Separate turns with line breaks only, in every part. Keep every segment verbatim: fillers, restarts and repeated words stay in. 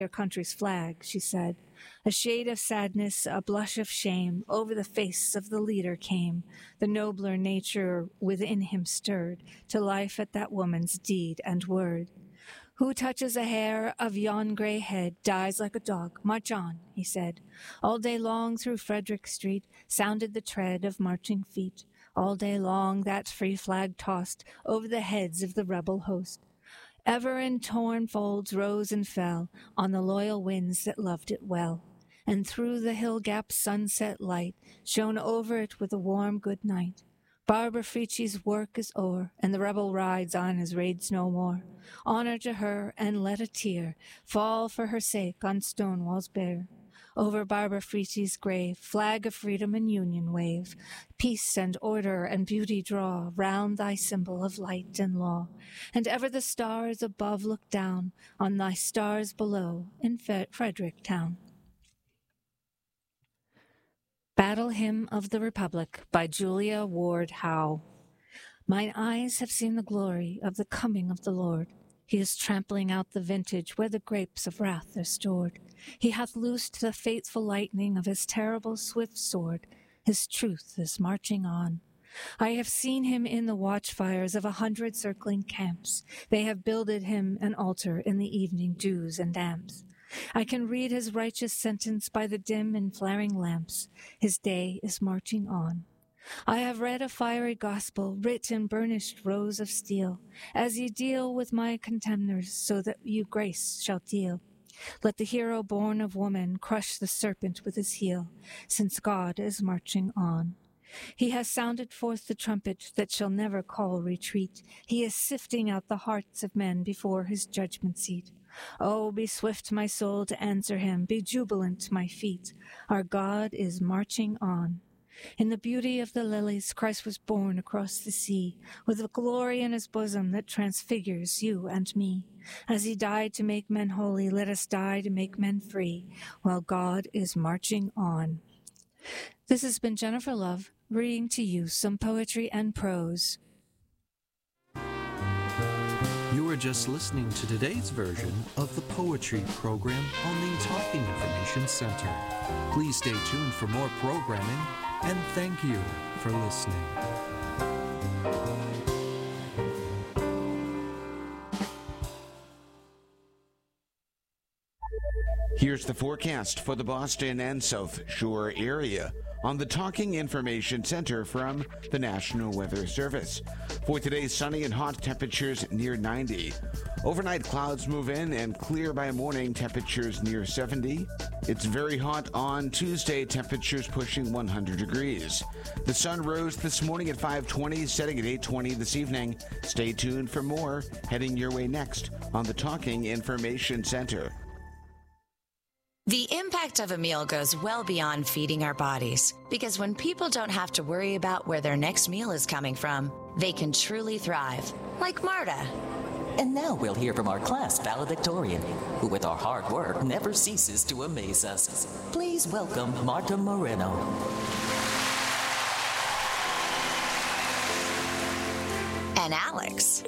your country's flag, she said. A shade of sadness, a blush of shame, over the face of the leader came. The nobler nature within him stirred to life at that woman's deed and word. Who touches a hair of yon gray head dies like a dog. March on, he said. All day long through Frederick Street sounded the tread of marching feet. All day long that free flag tossed over the heads of the rebel host. Ever in torn folds rose and fell on the loyal winds that loved it well, and through the hill gap sunset light shone over it with a warm good night. Barbara Frietchie's work is o'er, and the rebel rides on his raids no more. Honor to her, and let a tear fall for her sake on stone walls bare. Over Barbara Frietchie's grave, flag of freedom and union wave. Peace and order and beauty draw round thy symbol of light and law. And ever the stars above look down on thy stars below in Frederick Town. Battle Hymn of the Republic by Julia Ward Howe. Mine eyes have seen the glory of the coming of the Lord. He is trampling out the vintage where the grapes of wrath are stored. He hath loosed the fateful lightning of his terrible swift sword. His truth is marching on. I have seen him in the watchfires of a hundred circling camps. They have builded him an altar in the evening dews and damps. I can read his righteous sentence by the dim and flaring lamps. His day is marching on. I have read a fiery gospel writ in burnished rows of steel. As ye deal with my contemners, so that you grace shall deal. Let the hero born of woman crush the serpent with his heel, since God is marching on. He has sounded forth the trumpet that shall never call retreat. He is sifting out the hearts of men before his judgment seat. Oh, be swift, my soul, to answer him. Be jubilant, my feet. Our God is marching on. In the beauty of the lilies, Christ was born across the sea, with a glory in his bosom that transfigures you and me. As he died to make men holy, let us die to make men free, while God is marching on. This has been Jennifer Love, reading to you some poetry and prose.
You are just listening to today's version of the Poetry Program on the Talking Information Center. Please stay tuned for more programming, and thank you for listening.
Here's the forecast for the Boston and South Shore area on the Talking Information Center from the National Weather Service. For today, sunny and hot, temperatures near ninety. Overnight clouds move in and clear by morning, temperatures near seventy. It's very hot on Tuesday, temperatures pushing one hundred degrees. The sun rose this morning at five twenty, setting at eight twenty this evening. Stay tuned for more heading your way next on the Talking Information Center.
The impact of a meal goes well beyond feeding our bodies, because when people don't have to worry about where their next meal is coming from, they can truly thrive, like Marta.
And now we'll hear from our class valedictorian, who with our hard work never ceases to amaze us. Please welcome Marta Moreno.
And Alex.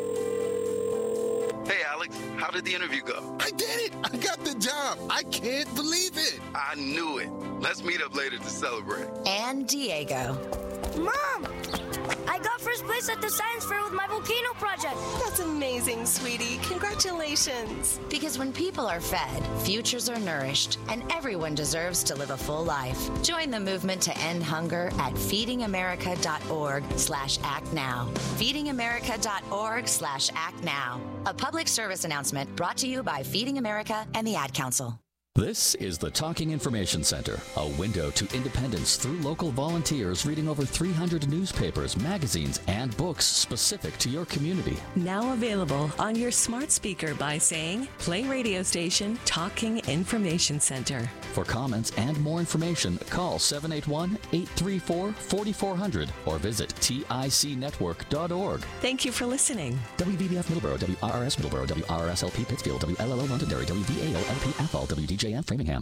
Hey, Alex, how did the interview go?
I did it! I got the job! I can't believe it!
I knew it. Let's meet up later to celebrate.
And Diego.
Mom! I got first place at the science fair with my volcano project.
That's amazing, sweetie. Congratulations.
Because when people are fed, futures are nourished, and everyone deserves to live a full life. Join the movement to end hunger at feedingamerica.org slash act now. feedingamerica.org slash act now. A public service announcement brought to you by Feeding America and the Ad Council.
This is the Talking Information Center, a window to independence through local volunteers reading over three hundred newspapers, magazines, and books specific to your community.
Now available on your smart speaker by saying, play radio station Talking Information Center.
For comments and more information, call seven eight one, eight three four, four four zero zero or visit tic network dot org.
Thank you for listening.
W V B F Middleborough, W R R S Middleborough, W R R S L P Pittsfield, W L L O Londonderry, W V A O L P Athol, W D J M Framingham.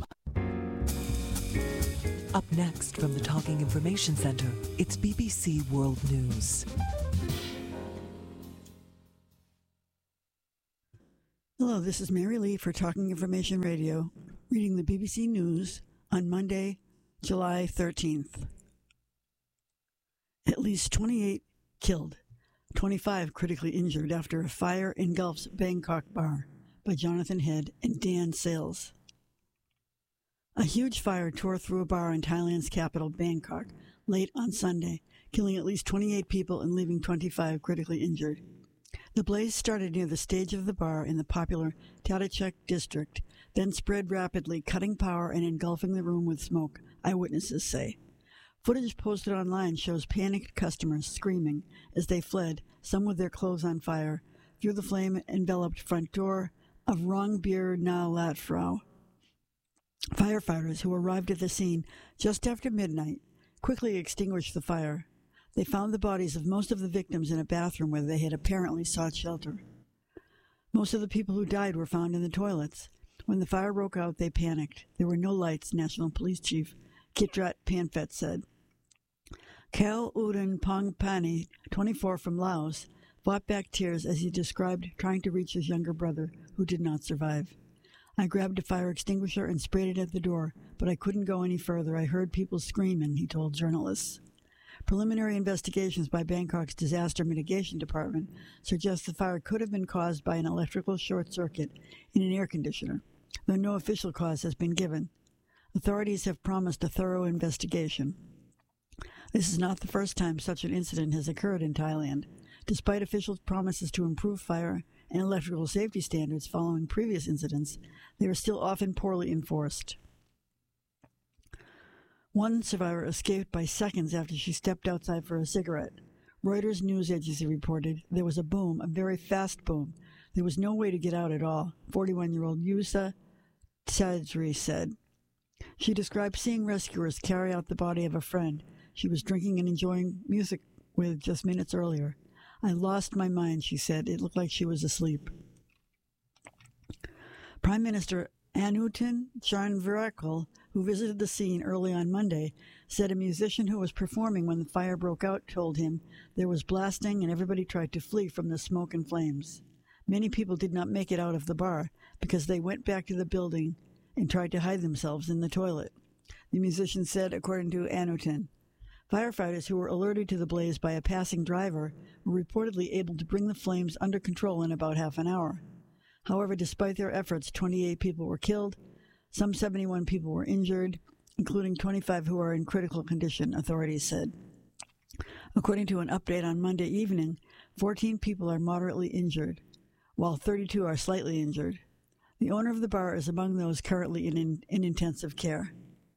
Up next from the Talking Information Center, it's B B C World News.
Hello, this is Mary Lee for Talking Information Radio, reading the B B C News on Monday, July thirteenth. At least twenty-eight killed, twenty-five critically injured after a fire engulfs Bangkok bar, by Jonathan Head and Dan Sales. A huge fire tore through a bar in Thailand's capital, Bangkok, late on Sunday, killing at least twenty-eight people and leaving twenty-five critically injured. The blaze started near the stage of the bar in the popular Tatachek district, then spread rapidly, cutting power and engulfing the room with smoke, eyewitnesses say. Footage posted online shows panicked customers screaming as they fled, some with their clothes on fire, through the flame-enveloped front door of Rongbir Na Lat Frau. Firefighters who arrived at the scene just after midnight quickly extinguished the fire. They found the bodies of most of the victims in a bathroom where they had apparently sought shelter. Most of the people who died were found in the toilets. When the fire broke out, they panicked. There were no lights, National Police Chief Kitrat Panphet said. Khao Udan Pongpani, twenty-four, from Laos, fought back tears as he described trying to reach his younger brother, who did not survive. I grabbed a fire extinguisher and sprayed it at the door, but I couldn't go any further. I heard people screaming, he told journalists. Preliminary investigations by Bangkok's Disaster Mitigation Department suggest the fire could have been caused by an electrical short circuit in an air conditioner, though no official cause has been given. Authorities have promised a thorough investigation. This is not the first time such an incident has occurred in Thailand. Despite officials' promises to improve fire and electrical safety standards following previous incidents, they are still often poorly enforced. One survivor escaped by seconds after she stepped outside for a cigarette. Reuters news agency reported there was a boom, a very fast boom. There was no way to get out at all, forty-one-year-old Yusa Tsadri said. She described seeing rescuers carry out the body of a friend she was drinking and enjoying music with just minutes earlier. I lost my mind, she said. It looked like she was asleep. Prime Minister Anutin Charnvirakul, who visited the scene early on Monday, said a musician who was performing when the fire broke out told him there was blasting and everybody tried to flee from the smoke and flames. Many people did not make it out of the bar because they went back to the building and tried to hide themselves in the toilet, the musician said, according to Anutin. Firefighters who were alerted to the blaze by a passing driver were reportedly able to bring the flames under control in about half an hour. However, despite their efforts, twenty-eight people were killed, some seventy-one people were injured, including twenty-five who are in critical condition, authorities said. According to an update on Monday evening, fourteen people are moderately injured, while thirty-two are slightly injured. The owner of the bar is among those currently in, in, in intensive care.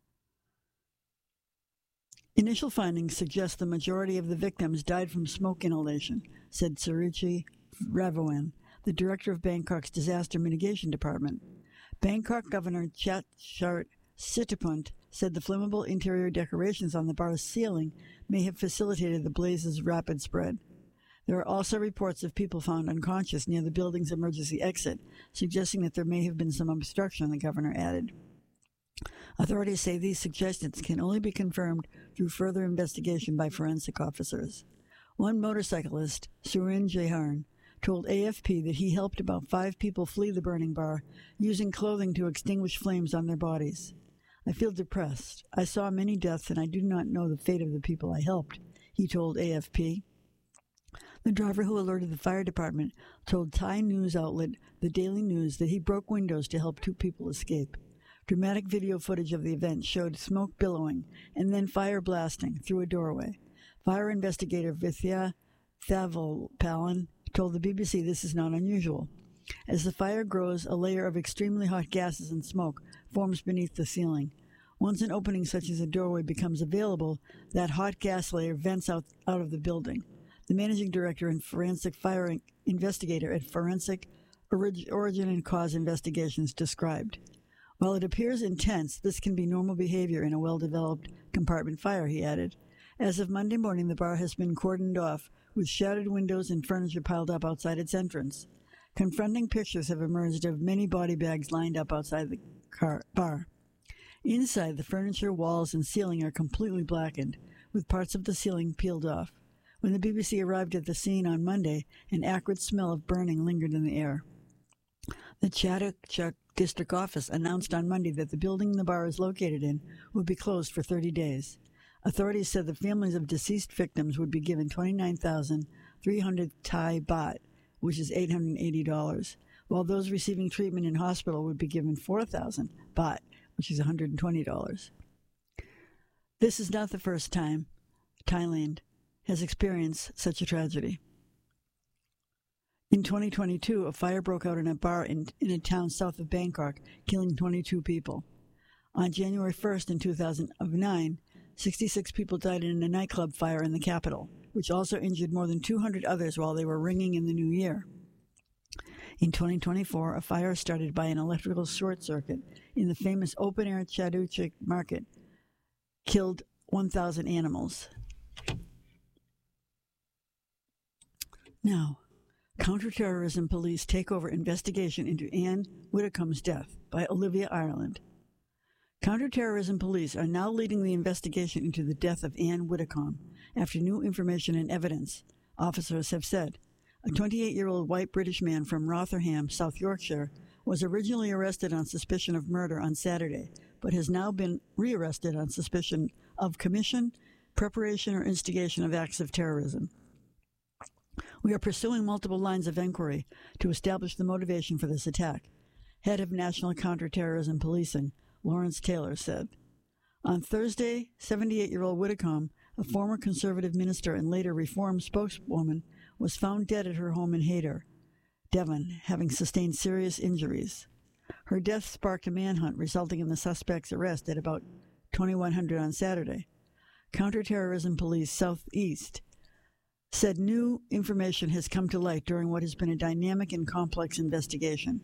Initial findings suggest the majority of the victims died from smoke inhalation, said Surichi Ravoen, the director of Bangkok's Disaster Mitigation Department. Bangkok Governor Chatchart Sittipunt said the flammable interior decorations on the bar's ceiling may have facilitated the blaze's rapid spread. There are also reports of people found unconscious near the building's emergency exit, suggesting that there may have been some obstruction, the governor added. Authorities say these suggestions can only be confirmed through further investigation by forensic officers. One motorcyclist, Surin Jeharn, told A F P that he helped about five people flee the burning bar, using clothing to extinguish flames on their bodies. I feel depressed. I saw many deaths and I do not know the fate of the people I helped, he told A F P. The driver who alerted the fire department told Thai news outlet The Daily News that he broke windows to help two people escape. Dramatic video footage of the event showed smoke billowing and then fire blasting through a doorway. Fire investigator Vithya Thavalpalan told the B B C this is not unusual. As the fire grows, a layer of extremely hot gases and smoke forms beneath the ceiling. Once an opening such as a doorway becomes available, that hot gas layer vents out, out of the building. The managing director and forensic fire investigator at Forensic Origin and Cause Investigations described. While it appears intense, this can be normal behavior in a well-developed compartment fire, he added. As of Monday morning, the bar has been cordoned off, with shattered windows and furniture piled up outside its entrance. Confronting pictures have emerged of many body bags lined up outside the car- bar. Inside, the furniture, walls, and ceiling are completely blackened, with parts of the ceiling peeled off. When the B B C arrived at the scene on Monday, an acrid smell of burning lingered in the air. The Chatuchak District Office announced on Monday that the building the bar is located in would be closed for thirty days. Authorities said the families of deceased victims would be given twenty-nine thousand three hundred Thai baht, which is eight hundred eighty dollars, while those receiving treatment in hospital would be given four thousand baht, which is one hundred twenty dollars. This is not the first time Thailand has experienced such a tragedy. In twenty twenty-two, a fire broke out in a bar in, in a town south of Bangkok, killing twenty-two people. On January first in two thousand nine, sixty-six people died in a nightclub fire in the capital, which also injured more than two hundred others while they were ringing in the new year. In twenty twenty-four, a fire started by an electrical short circuit in the famous open-air Chatuchak market killed one thousand animals. Now, counterterrorism police take over investigation into Anne Widdecombe's death by Olivia Ireland. Counterterrorism police are now leading the investigation into the death of Anne Widdecombe after new information and evidence, officers have said. A twenty-eight-year-old white British man from Rotherham, South Yorkshire, was originally arrested on suspicion of murder on Saturday, but has now been rearrested on suspicion of commission, preparation, or instigation of acts of terrorism. We are pursuing multiple lines of inquiry to establish the motivation for this attack, head of National Counterterrorism Policing, Lawrence Taylor, said. On Thursday, seventy-eight-year-old Widdecombe, a former Conservative minister and later Reform spokeswoman, was found dead at her home in Hayter, Devon, having sustained serious injuries. Her death sparked a manhunt, resulting in the suspect's arrest at about twenty-one hundred on Saturday. Counterterrorism Police Southeast said new information has come to light during what has been a dynamic and complex investigation.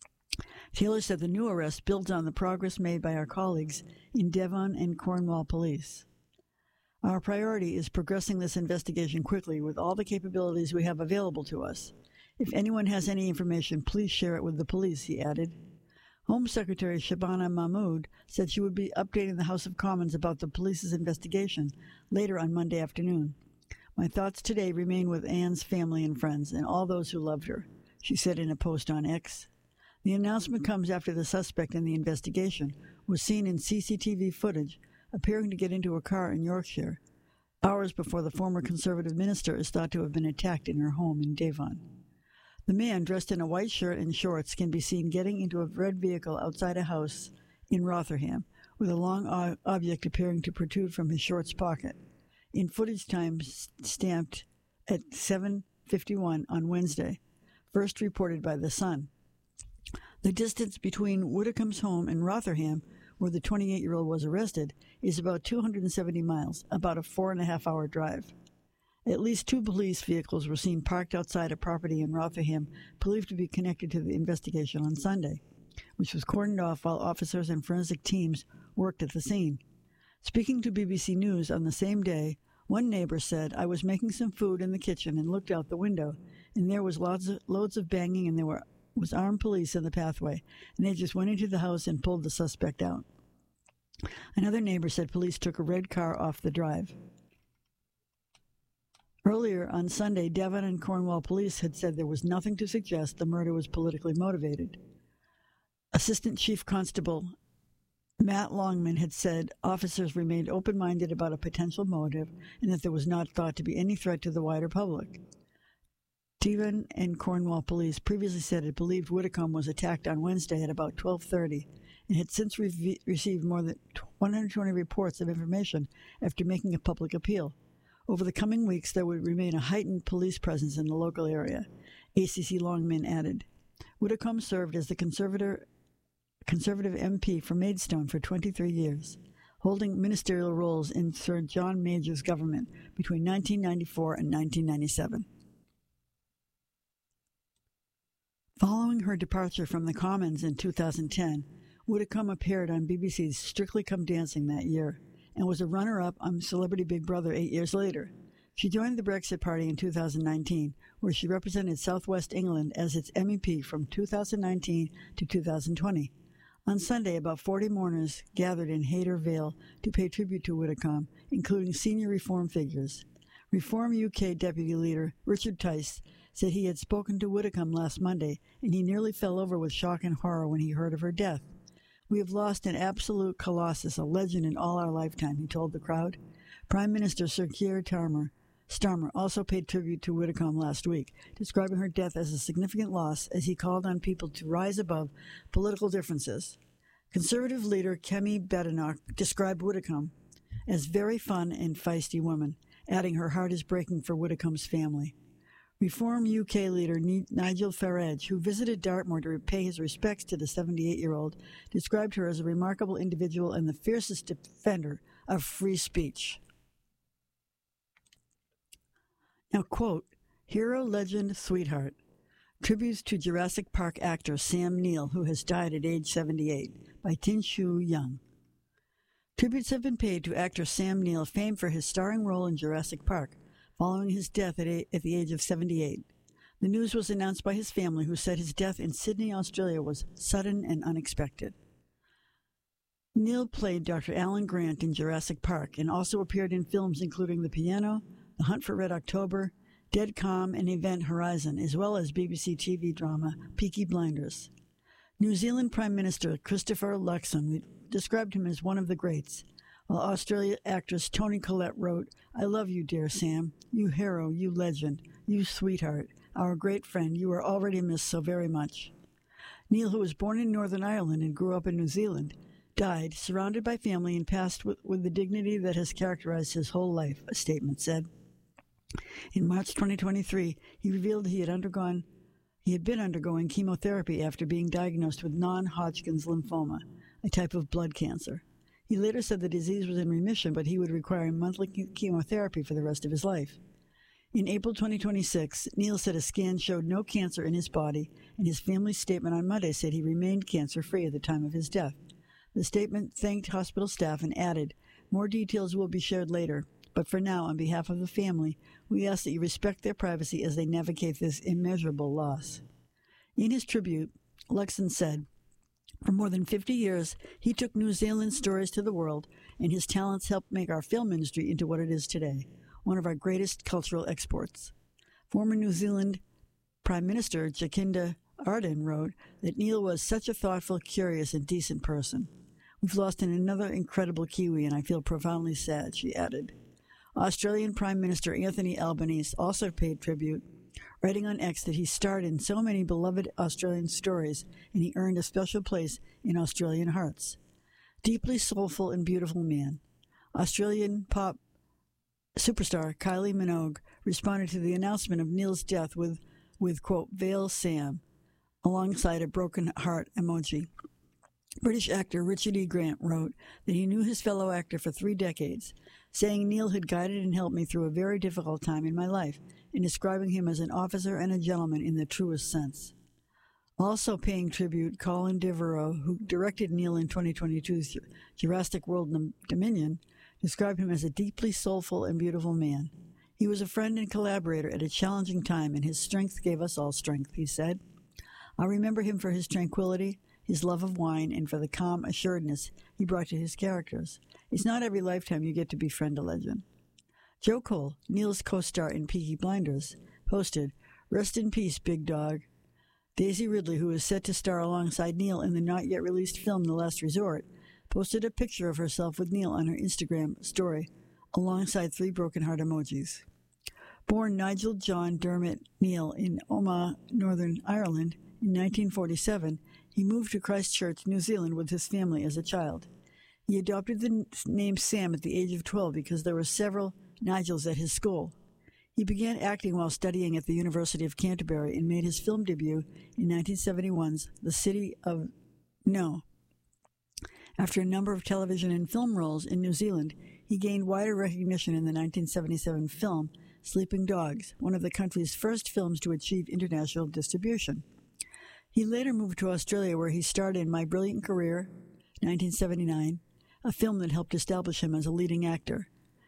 Taylor said the new arrest builds on the progress made by our colleagues in Devon and Cornwall Police. Our priority is progressing this investigation quickly with all the capabilities we have available to us. If anyone has any information, please share it with the police, he added. Home Secretary Shabana Mahmood said she would be updating the House of Commons about the police's investigation later on Monday afternoon. My thoughts today remain with Anne's family and friends and all those who loved her, she said in a post on X. The announcement comes after the suspect in the investigation was seen in C C T V footage appearing to get into a car in Yorkshire, hours before the former Conservative minister is thought to have been attacked in her home in Devon. The man, dressed in a white shirt and shorts, can be seen getting into a red vehicle outside a house in Rotherham, with a long o- object appearing to protrude from his shorts pocket. In footage time stamped at seven fifty-one on Wednesday, first reported by The Sun. The distance between Widdecombe's home and Rotherham, where the twenty-eight-year-old was arrested, is about two hundred seventy miles, about a four-and-a-half-hour drive. At least two police vehicles were seen parked outside a property in Rotherham, believed to be connected to the investigation on Sunday, which was cordoned off while officers and forensic teams worked at the scene. Speaking to B B C News on the same day, one neighbor said, I was making some food in the kitchen and looked out the window, and there was lots of, loads of banging, and there were, was armed police in the pathway, and they just went into the house and pulled the suspect out. Another neighbor said police took a red car off the drive. Earlier on Sunday, Devon and Cornwall police had said there was nothing to suggest the murder was politically motivated. Assistant Chief Constable Matt Longman had said officers remained open-minded about a potential motive and that there was not thought to be any threat to the wider public. Devon and Cornwall police previously said it believed Widdecombe was attacked on Wednesday at about twelve thirty and had since re- received more than one hundred twenty reports of information after making a public appeal. Over the coming weeks, there would remain a heightened police presence in the local area, A C C Longman added. Widdecombe served as the conservator Conservative M P for Maidstone for twenty-three years, holding ministerial roles in Sir John Major's government between nineteen ninety-four and nineteen ninety-seven. Following her departure from the Commons in two thousand ten, Widdecombe appeared on B B C's Strictly Come Dancing that year and was a runner-up on Celebrity Big Brother eight years later. She joined the Brexit Party in two thousand nineteen, where she represented South West England as its M E P from two thousand nineteen to two thousand twenty. On Sunday, about forty mourners gathered in Hayter Vale to pay tribute to Widdecombe, including senior Reform figures. Reform U K Deputy Leader Richard Tice said he had spoken to Whitcomb last Monday, and he nearly fell over with shock and horror when he heard of her death. "We have lost an absolute colossus, a legend in all our lifetime," he told the crowd. Prime Minister Sir Keir Starmer, Starmer also paid tribute to Whitcomb last week, describing her death as a significant loss as he called on people to rise above political differences. Conservative leader Kemi Badenoch described Whitcomb as very fun and feisty woman, adding her heart is breaking for Whitcomb's family. Reform U K leader Nigel Farage, who visited Dartmoor to pay his respects to the seventy-eight-year-old, described her as a remarkable individual and the fiercest defender of free speech. Now, quote, "Hero, legend, sweetheart." Tributes to Jurassic Park actor Sam Neill, who has died at age seventy-eight, by Tin Shu Young. Tributes have been paid to actor Sam Neill, famed for his starring role in Jurassic Park, following his death at, a, at the age of seventy-eight. The news was announced by his family, who said his death in Sydney, Australia was sudden and unexpected. Neill played Doctor Alan Grant in Jurassic Park and also appeared in films including The Piano, The Hunt for Red October, Dead Calm, and Event Horizon, as well as B B C T V drama Peaky Blinders. New Zealand Prime Minister Christopher Luxon described him as one of the greats, while Australia actress Toni Collette wrote, "I love you, dear Sam. You hero, you legend, you sweetheart, our great friend. You are already missed so very much." Neill, who was born in Northern Ireland and grew up in New Zealand, died surrounded by family and passed with, with the dignity that has characterized his whole life, a statement said. In March twenty twenty-three, he revealed he had undergone he had been undergoing chemotherapy after being diagnosed with non-Hodgkin's lymphoma, a type of blood cancer. He later said the disease was in remission, but he would require monthly chemotherapy for the rest of his life. In April twenty twenty-six, Neill said a scan showed no cancer in his body, and his family's statement on Monday said he remained cancer-free at the time of his death. The statement thanked hospital staff and added, "More details will be shared later, but for now, on behalf of the family, we ask that you respect their privacy as they navigate this immeasurable loss." In his tribute, Luxon said, "For more than fifty years, he took New Zealand stories to the world, and his talents helped make our film industry into what it is today, one of our greatest cultural exports." Former New Zealand Prime Minister Jacinda Ardern wrote that Neill was such a thoughtful, curious, and decent person. "We've lost another incredible Kiwi, and I feel profoundly sad," she added. Australian Prime Minister Anthony Albanese also paid tribute, writing on X that he starred in so many beloved Australian stories, and he earned a special place in Australian hearts. "Deeply soulful and beautiful man." Australian pop superstar Kylie Minogue responded to the announcement of Neill's death with, with quote, "Veil Sam," alongside a broken heart emoji. British actor Richard E. Grant wrote that he knew his fellow actor for three decades, saying Neill had guided and helped me through a very difficult time in my life, and describing him as an officer and a gentleman in the truest sense. Also paying tribute, Colin Devereaux, who directed Neill in twenty twenty-two's Jurassic World Dominion, described him as a deeply soulful and beautiful man. "He was a friend and collaborator at a challenging time, and his strength gave us all strength," he said. "I remember him for his tranquility, his love of wine, and for the calm assuredness he brought to his characters. It's not every lifetime you get to befriend a legend." Joe Cole, Neill's co-star in Peaky Blinders, posted, "Rest in peace, big dog." Daisy Ridley, who is set to star alongside Neill in the not-yet-released film The Last Resort, posted a picture of herself with Neill on her Instagram story, alongside three broken heart emojis. Born Nigel John Dermot Neill in Omagh, Northern Ireland, in nineteen forty-seven, he moved to Christchurch, New Zealand with his family as a child. He adopted the name Sam at the age of twelve because there were several Nigels at his school. He began acting while studying at the University of Canterbury and made his film debut in nineteen seventy-one's The City of No. After a number of television and film roles in New Zealand, he gained wider recognition in the nineteen seventy-seven film Sleeping Dogs, one of the country's first films to achieve international distribution. He later moved to Australia, where he starred in My Brilliant Career, nineteen seventy-nine, a film that helped establish him as a leading actor.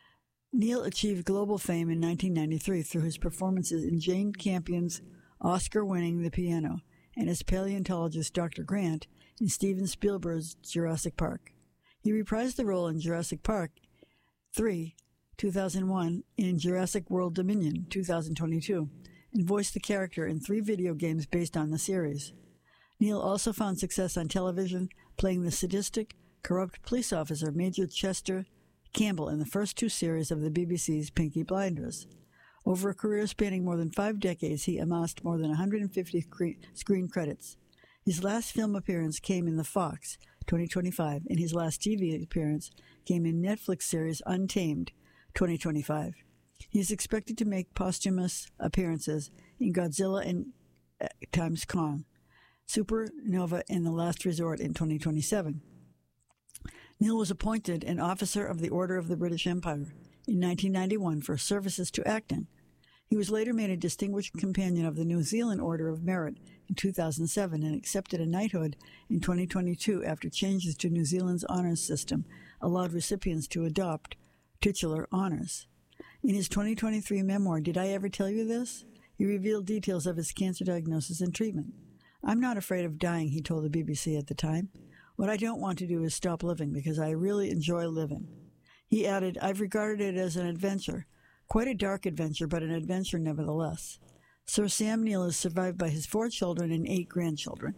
Neill achieved global fame in nineteen ninety-three through his performances in Jane Campion's Oscar-winning The Piano and as paleontologist Doctor Grant in Steven Spielberg's Jurassic Park. He reprised the role in Jurassic Park three, two thousand one, in Jurassic World Dominion, two thousand twenty-two, and voiced the character in three video games based on the series. Neal also found success on television, playing the sadistic, corrupt police officer Major Chester Campbell in the first two series of the B B C's Peaky Blinders. Over a career spanning more than five decades, he amassed more than one hundred fifty cre- screen credits. His last film appearance came in The Fox, twenty twenty-five, and his last T V appearance came in Netflix series Untamed, twenty twenty-five. He is expected to make posthumous appearances in Godzilla and uh, times Kong, Supernova, and The Last Resort in twenty twenty-seven. Neal was appointed an Officer of the Order of the British Empire in nineteen ninety-one for services to acting. He was later made a Distinguished Companion of the New Zealand Order of Merit in two thousand seven and accepted a knighthood in twenty twenty-two after changes to New Zealand's honours system allowed recipients to adopt titular honours. In his twenty twenty-three memoir, Did I Ever Tell You This?, he revealed details of his cancer diagnosis and treatment. "I'm not afraid of dying," he told the B B C at the time. "What I don't want to do is stop living because I really enjoy living." He added, "I've regarded it as an adventure, quite a dark adventure, but an adventure nevertheless." Sir Sam Neill is survived by his four children and eight grandchildren.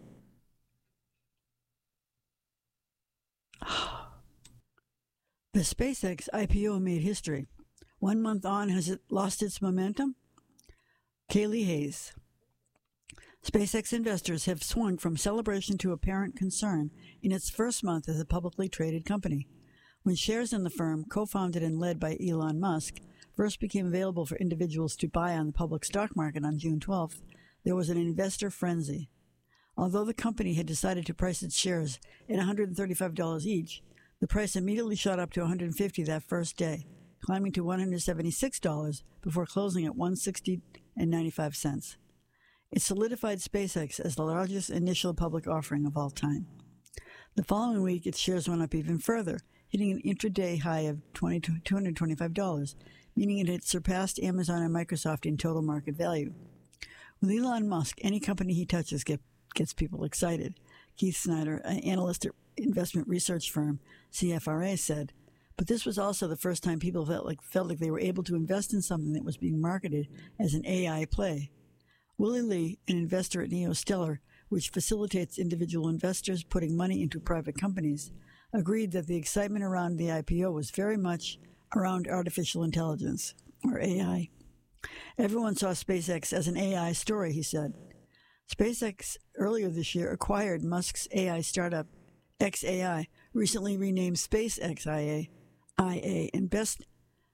The SpaceX I P O made history. One month on, has it lost its momentum? Kaylee Hayes. SpaceX investors have swung from celebration to apparent concern in its first month as a publicly traded company. When shares in the firm, co-founded and led by Elon Musk, first became available for individuals to buy on the public stock market on June twelfth, there was an investor frenzy. Although the company had decided to price its shares at one hundred thirty-five dollars each, the price immediately shot up to one hundred fifty dollars that first day, climbing to one hundred seventy-six dollars before closing at one hundred sixty dollars and ninety-five cents. It solidified SpaceX as the largest initial public offering of all time. The following week, its shares went up even further, hitting an intraday high of two hundred twenty-five dollars, meaning it had surpassed Amazon and Microsoft in total market value. With Elon Musk, any company he touches get, gets people excited. Keith Snyder, an analyst at investment research firm C F R A, said, "But this was also the first time people felt like felt like they were able to invest in something that was being marketed as an A I play." Willie Lee, an investor at NeoStellar, which facilitates individual investors putting money into private companies, agreed that the excitement around the I P O was very much around artificial intelligence, or A I. "Everyone saw SpaceX as an A I story," he said. SpaceX earlier this year acquired Musk's A I startup X A I, recently renamed SpaceX I A, I A, and best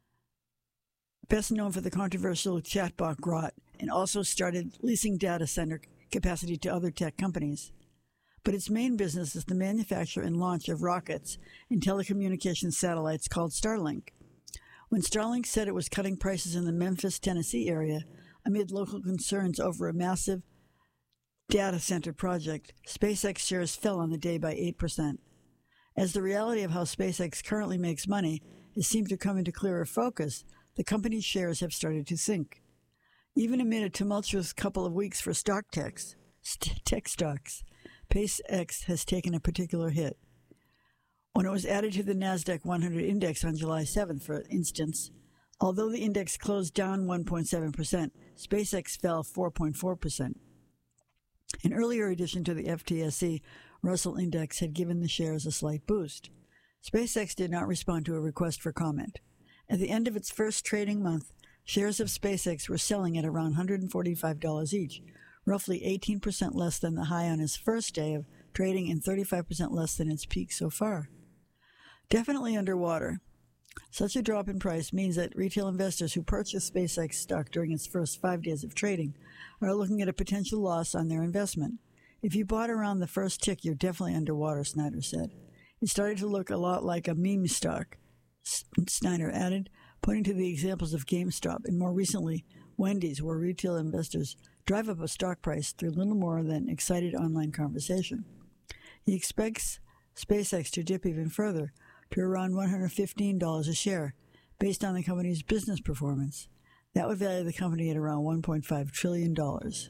best known for the controversial chatbot Grok, and also started leasing data center capacity to other tech companies. But its main business is the manufacture and launch of rockets and telecommunications satellites called Starlink. When Starlink said it was cutting prices in the Memphis, Tennessee area amid local concerns over a massive data center project, SpaceX shares fell on the day by eight percent. As the reality of how SpaceX currently makes money has seemed to come into clearer focus, the company's shares have started to sink. Even amid a tumultuous couple of weeks for stock techs, st- tech stocks, SpaceX has taken a particular hit. When it was added to the NASDAQ one hundred index on July seventh, for instance, although the index closed down one point seven percent, SpaceX fell four point four percent. An earlier addition to the F T S E Russell Index had given the shares a slight boost. SpaceX did not respond to a request for comment. At the end of its first trading month, shares of SpaceX were selling at around one hundred forty-five dollars each, roughly eighteen percent less than the high on its first day of trading and thirty-five percent less than its peak so far. Definitely underwater. Such a drop in price means that retail investors who purchase SpaceX stock during its first five days of trading are looking at a potential loss on their investment. If you bought around the first tick, you're definitely underwater, Snyder said. It started to look a lot like a meme stock, Snyder added, pointing to the examples of GameStop and more recently Wendy's, where retail investors drive up a stock price through little more than excited online conversation. He expects SpaceX to dip even further to around one hundred fifteen dollars a share, based on the company's business performance. That would value the company at around one point five trillion dollars.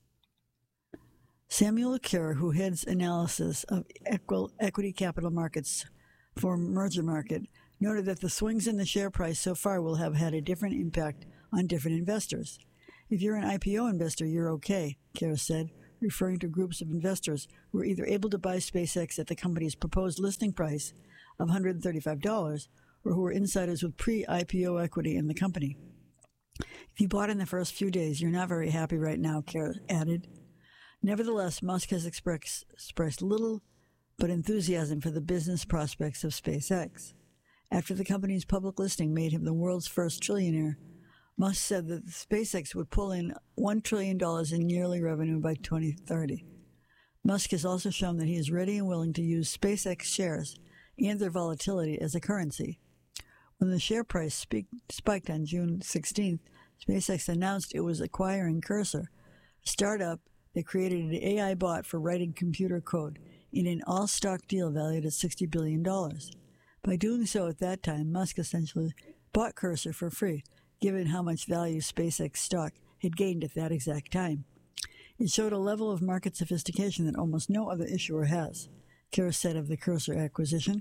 Samuel Kerr, who heads analysis of equi- equity capital markets for Merger Market, noted that the swings in the share price so far will have had a different impact on different investors. If you're an I P O investor, you're okay, Kara said, referring to groups of investors who were either able to buy SpaceX at the company's proposed listing price of one hundred thirty-five dollars or who were insiders with pre-I P O equity in the company. If you bought in the first few days, you're not very happy right now, Kara added. Nevertheless, Musk has express, expressed little but enthusiasm for the business prospects of SpaceX. After the company's public listing made him the world's first trillionaire, Musk said that SpaceX would pull in one trillion dollars in yearly revenue by twenty thirty. Musk has also shown that he is ready and willing to use SpaceX shares and their volatility as a currency. When the share price speak, spiked on June sixteenth, SpaceX announced it was acquiring Cursor, a startup that created an A I bot for writing computer code in an all-stock deal valued at sixty billion dollars. By doing so at that time, Musk essentially bought Cursor for free, given how much value SpaceX stock had gained at that exact time. It showed a level of market sophistication that almost no other issuer has, Kara said of the Cursor acquisition.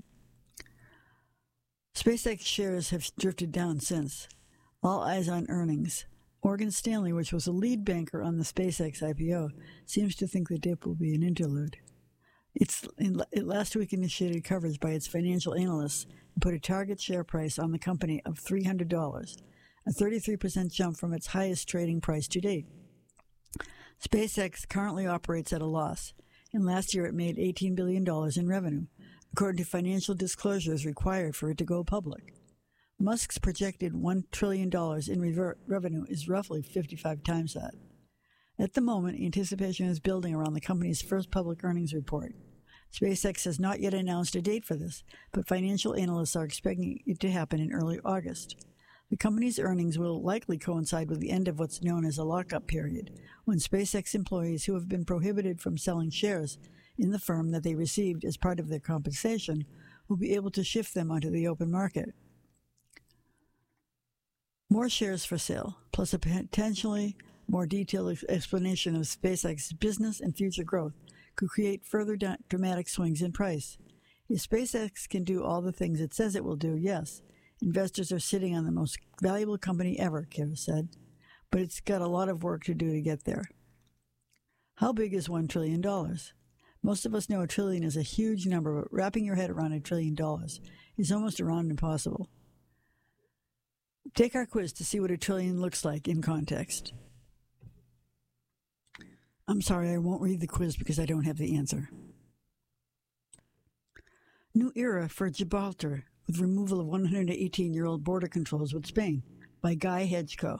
SpaceX shares have drifted down since. All eyes on earnings. Morgan Stanley, which was a lead banker on the SpaceX I P O, seems to think the dip will be an interlude. It's, it last week initiated coverage by its financial analysts and put a target share price on the company of three hundred dollars, a thirty-three percent jump from its highest trading price to date. SpaceX currently operates at a loss, and last year it made eighteen billion dollars in revenue, according to financial disclosures required for it to go public. Musk's projected one trillion dollars in rever- revenue is roughly fifty-five times that. At the moment, anticipation is building around the company's first public earnings report. SpaceX has not yet announced a date for this, but financial analysts are expecting it to happen in early August. The company's earnings will likely coincide with the end of what's known as a lockup period, when SpaceX employees who have been prohibited from selling shares in the firm that they received as part of their compensation will be able to shift them onto the open market. More shares for sale, plus a potentially more detailed explanation of SpaceX's business and future growth, could create further da- dramatic swings in price. If SpaceX can do all the things it says it will do, yes, investors are sitting on the most valuable company ever, Kara said, but it's got a lot of work to do to get there. How big is one trillion dollars? Most of us know a trillion is a huge number, but wrapping your head around a trillion dollars is almost around impossible. Take our quiz to see what a trillion looks like in context. I'm sorry, I won't read the quiz because I don't have the answer. New era for Gibraltar, with removal of one hundred eighteen-year-old border controls with Spain, by Guy Hedgecoe.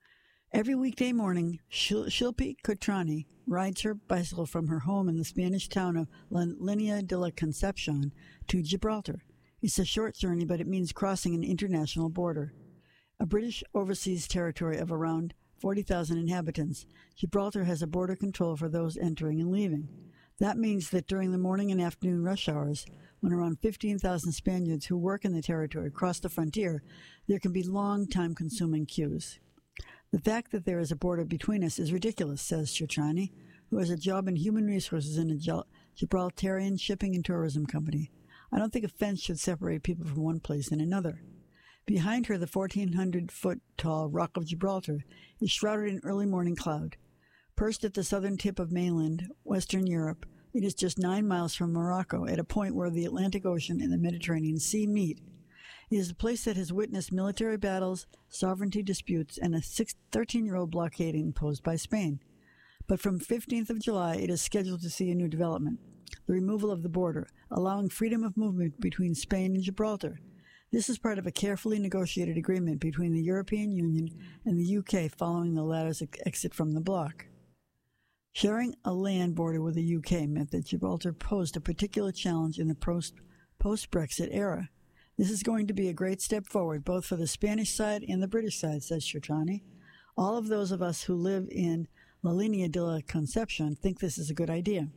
Every weekday morning, Shil- Shilpi Cotrani rides her bicycle from her home in the Spanish town of La Linea de la Concepcion to Gibraltar. It's a short journey, but it means crossing an international border. A British overseas territory of around forty thousand inhabitants, Gibraltar has a border control for those entering and leaving. That means that during the morning and afternoon rush hours, when around fifteen thousand Spaniards who work in the territory cross the frontier, there can be long, time-consuming queues. The fact that there is a border between us is ridiculous, says Cherchani, who has a job in human resources in a Gibraltarian shipping and tourism company. I don't think a fence should separate people from one place and another. Behind her, the fourteen hundred foot tall Rock of Gibraltar is shrouded in early morning cloud. Perched at the southern tip of mainland Western Europe, it is just nine miles from Morocco, at a point where the Atlantic Ocean and the Mediterranean Sea meet. It is a place that has witnessed military battles, sovereignty disputes, and a thirteen-year-old blockade imposed by Spain. But from fifteenth of July, it is scheduled to see a new development, the removal of the border, allowing freedom of movement between Spain and Gibraltar. This is part of a carefully negotiated agreement between the European Union and the U K following the latter's exit from the bloc. Sharing a land border with the U K meant that Gibraltar posed a particular challenge in the post, post-Brexit era. This is going to be a great step forward, both for the Spanish side and the British side, says Cherchani. All of those of us who live in La Linea de la Concepcion think this is a good idea.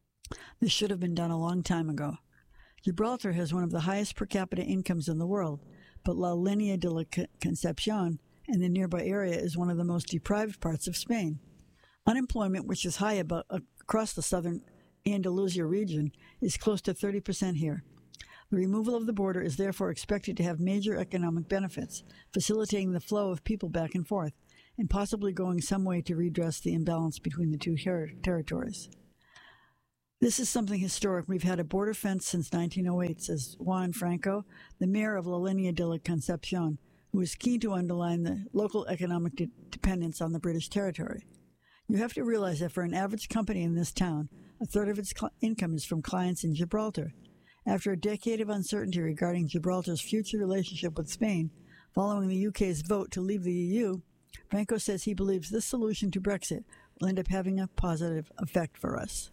This should have been done a long time ago. Gibraltar has one of the highest per capita incomes in the world, but La Linea de la Concepcion and the nearby area is one of the most deprived parts of Spain. Unemployment, which is high about, uh, across the southern Andalusia region, is close to thirty percent here. The removal of the border is therefore expected to have major economic benefits, facilitating the flow of people back and forth, and possibly going some way to redress the imbalance between the two ter- territories. This is something historic. We've had a border fence since nineteen oh eight, says Juan Franco, the mayor of La Línea de la Concepción, who is keen to underline the local economic de- dependence on the British territory. You have to realize that for an average company in this town, a third of its cl- income is from clients in Gibraltar. After a decade of uncertainty regarding Gibraltar's future relationship with Spain, following the U K's vote to leave the E U, Franco says he believes this solution to Brexit will end up having a positive effect for us.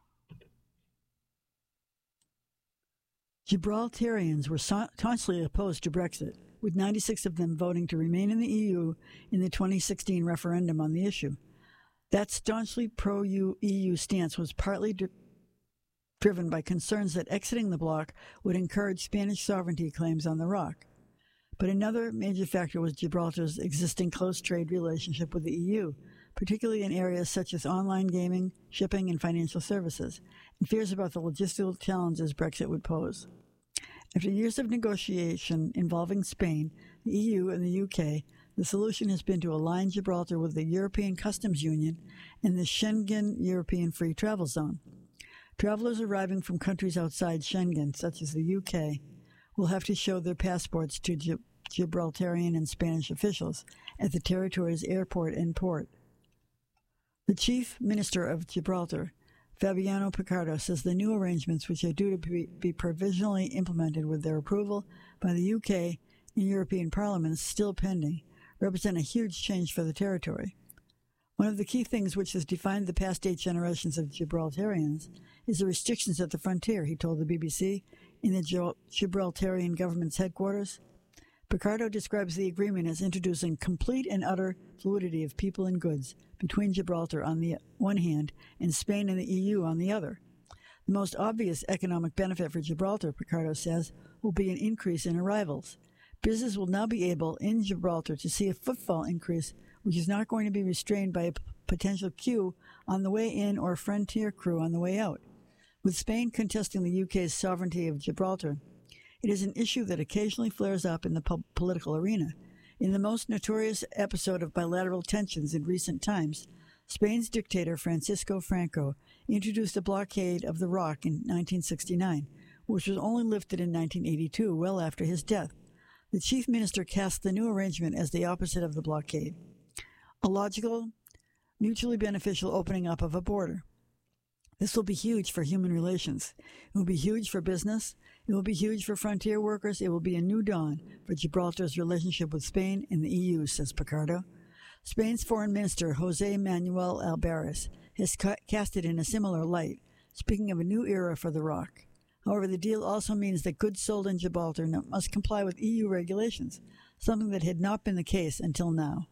Gibraltarians were staunchly opposed to Brexit, with ninety-six of them voting to remain in the E U in the twenty sixteen referendum on the issue. That staunchly pro-E U stance was partly d- driven by concerns that exiting the bloc would encourage Spanish sovereignty claims on the rock. But another major factor was Gibraltar's existing close trade relationship with the E U, particularly in areas such as online gaming, shipping, and financial services, and fears about the logistical challenges Brexit would pose. After years of negotiation involving Spain, the E U, and the U K, the solution has been to align Gibraltar with the European Customs Union and the Schengen European Free Travel Zone. Travelers arriving from countries outside Schengen, such as the U K, will have to show their passports to Gib- Gibraltarian and Spanish officials at the territory's airport and port. The Chief Minister of Gibraltar, Fabiano Picardo, says the new arrangements, which are due to be, be provisionally implemented with their approval by the U K and European parliaments still pending, represent a huge change for the territory. One of the key things which has defined the past eight generations of Gibraltarians is the restrictions at the frontier, he told the B B C in the Gibraltarian government's headquarters. Picardo describes the agreement as introducing complete and utter fluidity of people and goods between Gibraltar on the one hand and Spain and the E U on the other. The most obvious economic benefit for Gibraltar, Picardo says, will be an increase in arrivals. Business will now be able in Gibraltar to see a footfall increase, which is not going to be restrained by a p- potential queue on the way in or frontier crew on the way out. With Spain contesting the U K's sovereignty of Gibraltar, it is an issue that occasionally flares up in the po- political arena. In the most notorious episode of bilateral tensions in recent times, Spain's dictator Francisco Franco introduced a blockade of the Rock in nineteen sixty-nine, which was only lifted in nineteen eighty-two, well after his death. The chief minister cast the new arrangement as the opposite of the blockade, a logical, mutually beneficial opening up of a border. This will be huge for human relations. It will be huge for business. It will be huge for frontier workers. It will be a new dawn for Gibraltar's relationship with Spain and the E U, says Picardo. Spain's foreign minister, José Manuel Albares, has ca- cast it in a similar light, speaking of a new era for the Rock. However, the deal also means that goods sold in Gibraltar must comply with E U regulations, something that had not been the case until now.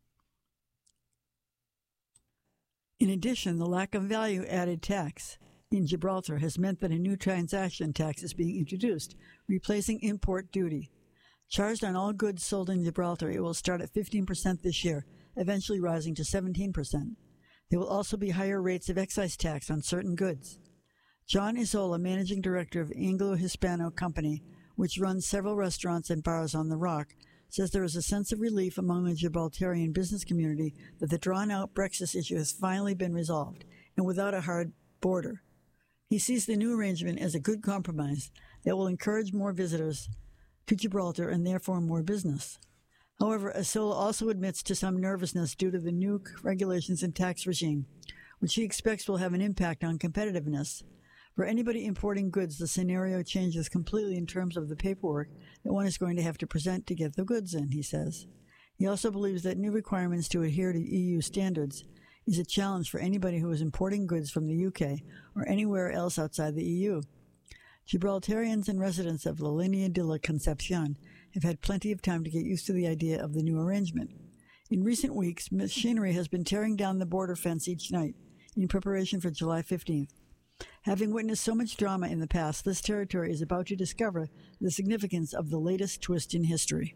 In addition, the lack of value-added tax in Gibraltar has meant that a new transaction tax is being introduced, replacing import duty. Charged on all goods sold in Gibraltar, it will start at fifteen percent this year, eventually rising to seventeen percent. There will also be higher rates of excise tax on certain goods. John Isola, managing director of Anglo-Hispano Company, which runs several restaurants and bars on the Rock, says there is a sense of relief among the Gibraltarian business community that the drawn-out Brexit issue has finally been resolved, and without a hard border. He sees the new arrangement as a good compromise that will encourage more visitors to Gibraltar and therefore more business. However, Isola also admits to some nervousness due to the new regulations and tax regime, which he expects will have an impact on competitiveness. For anybody importing goods, the scenario changes completely in terms of the paperwork that one is going to have to present to get the goods in, he says. He also believes that new requirements to adhere to E U standards is a challenge for anybody who is importing goods from the U K or anywhere else outside the E U. Gibraltarians and residents of La Línea de la Concepción have had plenty of time to get used to the idea of the new arrangement. In recent weeks, machinery has been tearing down the border fence each night in preparation for July fifteenth. Having witnessed so much drama in the past, this territory is about to discover the significance of the latest twist in history.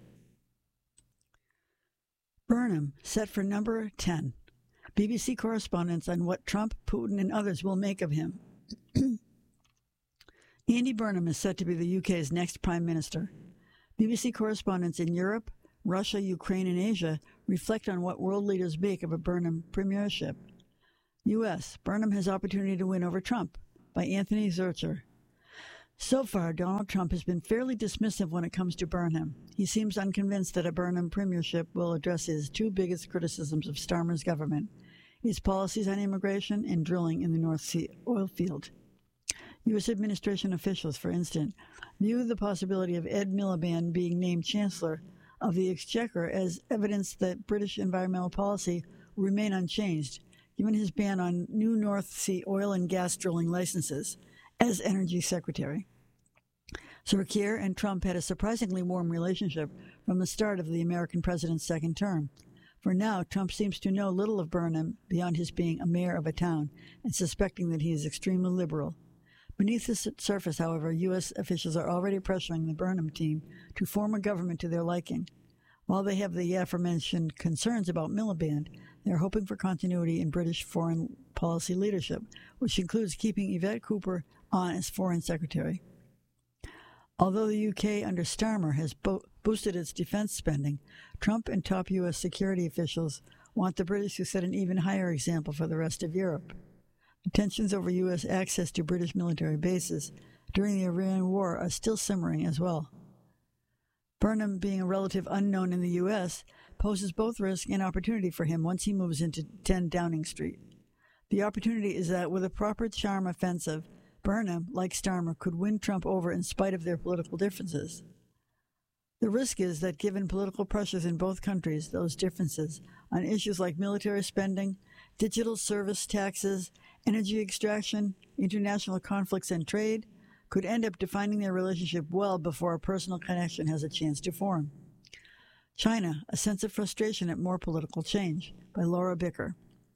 Burnham, set for number ten. B B C correspondence on what Trump, Putin, and others will make of him. Andy Burnham is set to be the U K's next prime minister. B B C correspondents in Europe, Russia, Ukraine, and Asia reflect on what world leaders make of a Burnham premiership. U S. Burnham has opportunity to win over Trump, by Anthony Zurcher. So far, Donald Trump has been fairly dismissive when it comes to Burnham. He seems unconvinced that a Burnham premiership will address his two biggest criticisms of Starmer's government, its policies on immigration and drilling in the North Sea oil field. U S administration officials, for instance, view the possibility of Ed Miliband being named Chancellor of the Exchequer as evidence that British environmental policy will remain unchanged, given his ban on new North Sea oil and gas drilling licenses as Energy Secretary. Zurcher and Trump had a surprisingly warm relationship from the start of the American president's second term. For now, Trump seems to know little of Burnham beyond his being a mayor of a town and suspecting that he is extremely liberal. Beneath the surface, however, U S officials are already pressuring the Burnham team to form a government to their liking. While they have the aforementioned concerns about Miliband, they are hoping for continuity in British foreign policy leadership, which includes keeping Yvette Cooper on as Foreign Secretary. Although the U K under Starmer has bo- boosted its defense spending, Trump and top U S security officials want the British to set an even higher example for the rest of Europe. The tensions over U S access to British military bases during the Iran War are still simmering as well. Burnham, being a relative unknown in the U S, poses both risk and opportunity for him once he moves into ten Downing Street. The opportunity is that with a proper charm offensive, Burnham, like Starmer, could win Trump over in spite of their political differences. The risk is that given political pressures in both countries, those differences on issues like military spending, digital service taxes, energy extraction, international conflicts, and trade could end up defining their relationship well before a personal connection has a chance to form. China, A Sense of Frustration at More Political Change, by Laura Bicker.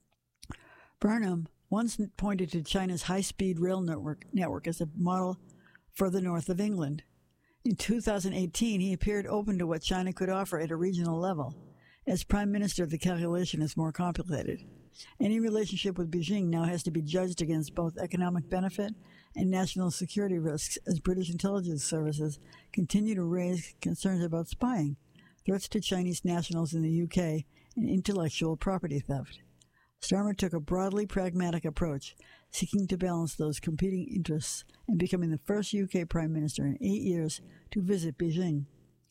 Burnham once pointed to China's high-speed rail network, network as a model for the north of England. In two thousand eighteen, he appeared open to what China could offer at a regional level. As Prime Minister, the calculation is more complicated. Any relationship with Beijing now has to be judged against both economic benefit and national security risks as British intelligence services continue to raise concerns about spying, threats to Chinese nationals in the U K, and intellectual property theft. Starmer took a broadly pragmatic approach, seeking to balance those competing interests and becoming the first U K Prime Minister in eight years to visit Beijing.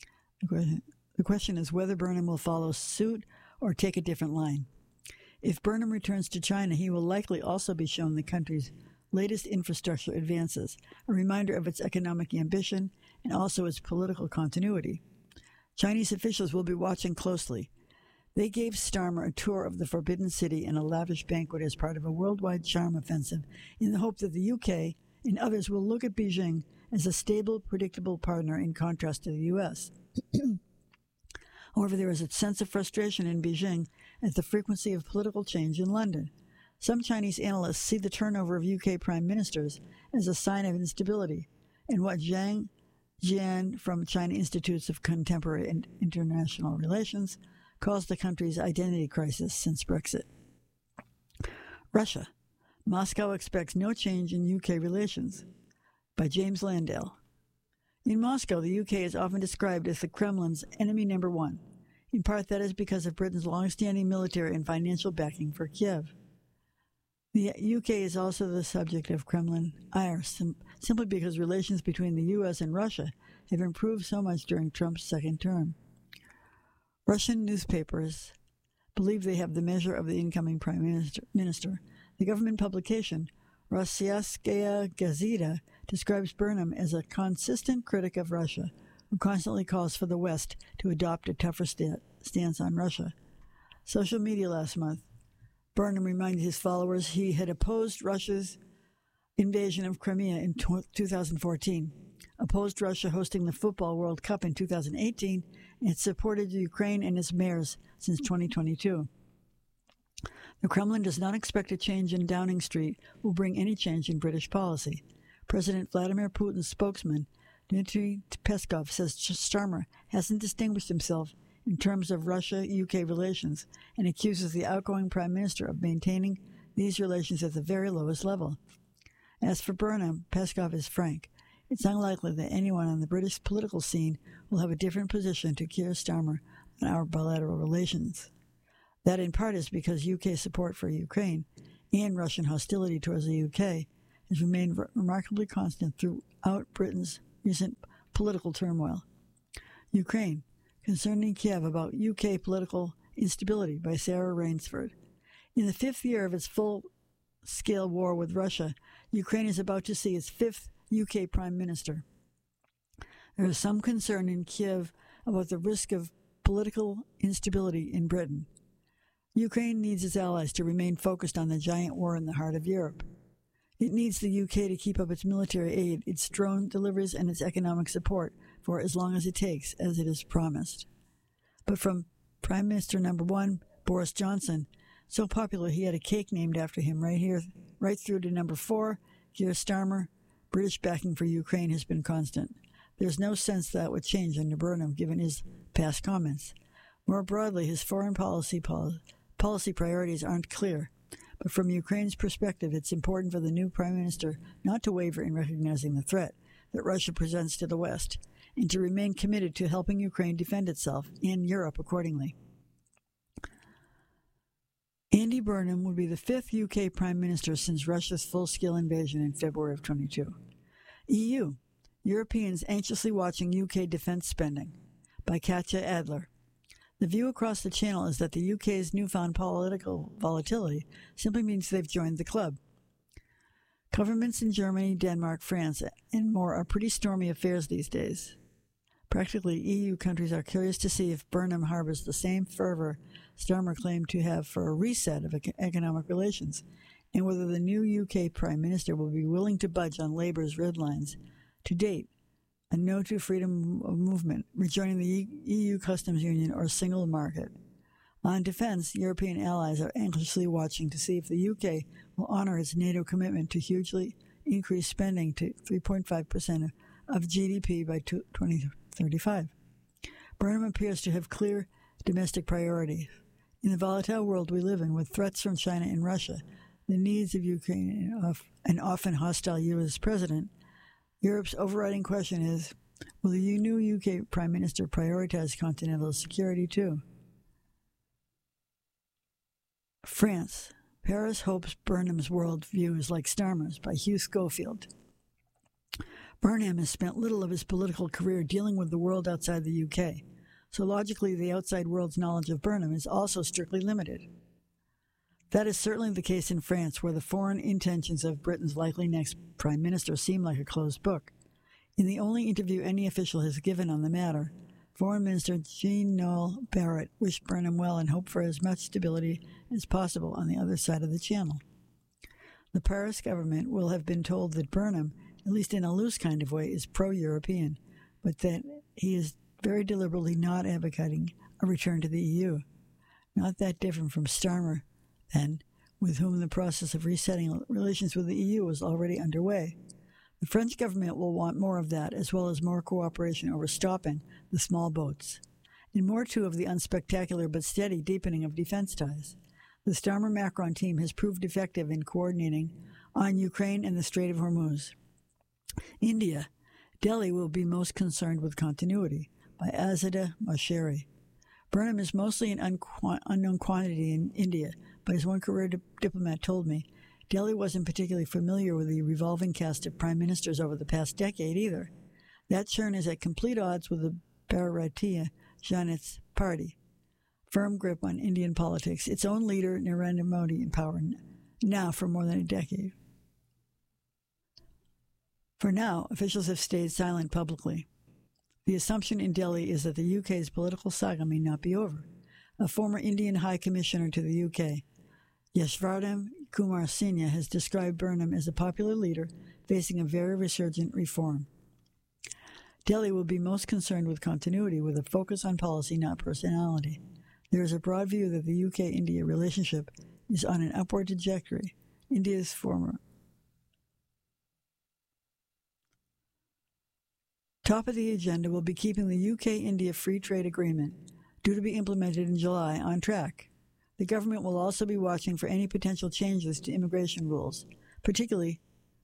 The question is whether Burnham will follow suit or take a different line. If Burnham returns to China, he will likely also be shown the country's latest infrastructure advances, a reminder of its economic ambition and also its political continuity. Chinese officials will be watching closely. They gave Starmer a tour of the Forbidden City and a lavish banquet as part of a worldwide charm offensive in the hope that the U K and others will look at Beijing as a stable, predictable partner in contrast to the U S. However, there is a sense of frustration in Beijing at the frequency of political change in London. Some Chinese analysts see the turnover of U K prime ministers as a sign of instability, and what Zhang Jian from China Institutes of Contemporary and International Relations caused the country's identity crisis since Brexit. Russia. Moscow expects no change in U K relations, by James Landale. In Moscow, the U K is often described as the Kremlin's enemy number one. In part, that is because of Britain's long-standing military and financial backing for Kiev. The U K is also the subject of Kremlin ire, sim- simply because relations between the U S and Russia have improved so much during Trump's second term. Russian newspapers believe they have the measure of the incoming prime minister. minister. The government publication, Rossiyskaya Gazeta, describes Burnham as a consistent critic of Russia, who constantly calls for the West to adopt a tougher sta- stance on Russia. Social media last month, Burnham reminded his followers he had opposed Russia's invasion of Crimea in two thousand fourteen, opposed Russia hosting the Football World Cup in two thousand eighteen, and had supported Ukraine and its mayors since twenty twenty-two. The Kremlin does not expect a change in Downing Street will bring any change in British policy. President Vladimir Putin's spokesman, Dmitry Peskov, says Starmer hasn't distinguished himself in terms of Russia-U K relations and accuses the outgoing prime minister of maintaining these relations at the very lowest level. As for Burnham, Peskov is frank. It's unlikely that anyone on the British political scene will have a different position to Keir Starmer on our bilateral relations. That in part is because U K support for Ukraine and Russian hostility towards the U K has remained re- remarkably constant throughout Britain's recent political turmoil. Ukraine, Concerning Kiev about U K Political Instability by Sarah Rainsford. In the fifth year of its full-scale war with Russia, Ukraine is about to see its fifth U K Prime Minister. There is some concern in Kiev about the risk of political instability in Britain. Ukraine needs its allies to remain focused on the giant war in the heart of Europe. It needs the U K to keep up its military aid, its drone deliveries, and its economic support for as long as it takes, as it is promised. But from Prime Minister number one, Boris Johnson, so popular he had a cake named after him right here, right through to number four, Keir Starmer, British backing for Ukraine has been constant. There's no sense that would change under Burnham, given his past comments. More broadly, his foreign policy pol- policy priorities aren't clear. But from Ukraine's perspective, it's important for the new Prime Minister not to waver in recognizing the threat that Russia presents to the West, and to remain committed to helping Ukraine defend itself and Europe accordingly. Andy Burnham would be the fifth U K Prime Minister since Russia's full-scale invasion in February of twenty-two. E U, Europeans anxiously watching U K defense spending, by Katja Adler. The view across the channel is that the U K's newfound political volatility simply means they've joined the club. Governments in Germany, Denmark, France, and more are pretty stormy affairs these days. Practically, E U countries are curious to see if Burnham harbors the same fervor Starmer claimed to have for a reset of economic relations, and whether the new U K Prime Minister will be willing to budge on Labour's red lines. To date, a no to freedom of movement, rejoining the E U customs union, or single market. On defense, European allies are anxiously watching to see if the U K will honor its NATO commitment to hugely increase spending to three point five percent of G D P by twenty thirty-five. Burnham appears to have clear domestic priorities. In the volatile world we live in, with threats from China and Russia, the needs of Ukraine, and an often hostile U S president, Europe's overriding question is, will the new U K Prime Minister prioritize continental security too? France. Paris hopes Burnham's worldview is like Starmer's, by Hugh Schofield. Burnham has spent little of his political career dealing with the world outside the U K, so logically the outside world's knowledge of Burnham is also strictly limited. That is certainly the case in France, where the foreign intentions of Britain's likely next Prime Minister seem like a closed book. In the only interview any official has given on the matter, Foreign Minister Jean-Noel Barrot wished Burnham well and hoped for as much stability as possible on the other side of the channel. The Paris government will have been told that Burnham, at least in a loose kind of way, is pro-European, but that he is very deliberately not advocating a return to the E U. Not that different from Starmer, then, with whom the process of resetting relations with the E U was already underway. The French government will want more of that, as well as more cooperation over stopping the small boats, and more too of the unspectacular but steady deepening of defense ties. The Starmer-Macron team has proved effective in coordinating on Ukraine and the Strait of Hormuz. India. Delhi will be most concerned with continuity, by Azadeh Mosheri. Burnham is mostly an unqu- unknown quantity in India, but as one career di- diplomat told me, Delhi wasn't particularly familiar with the revolving cast of prime ministers over the past decade either. That churn is at complete odds with the Bharatiya Janata Party, firm grip on Indian politics, its own leader, Narendra Modi, in power now for more than a decade. For now, officials have stayed silent publicly. The assumption in Delhi is that the U K's political saga may not be over. A former Indian High Commissioner to the U K, Yashvardhan Kumar Singha, has described Burnham as a popular leader facing a very resurgent reform. Delhi will be most concerned with continuity, with a focus on policy, not personality. There is a broad view that the U K India relationship is on an upward trajectory. India's former top of the agenda will be keeping the U K India Free Trade Agreement, due to be implemented in July, on track. The government will also be watching for any potential changes to immigration rules, particularly